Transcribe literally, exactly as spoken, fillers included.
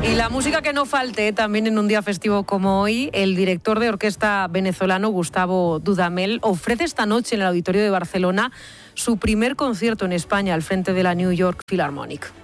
Y la música que no falte también en un día festivo como hoy, el director de orquesta venezolano Gustavo Dudamel ofrece esta noche en el Auditorio de Barcelona su primer concierto en España al frente de la New York Philharmonic.